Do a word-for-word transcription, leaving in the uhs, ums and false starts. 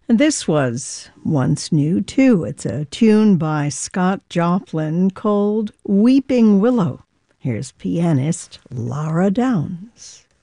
And this was once new, too. It's a tune by Scott Joplin called Weeping Willow. Here's pianist Laura Downs.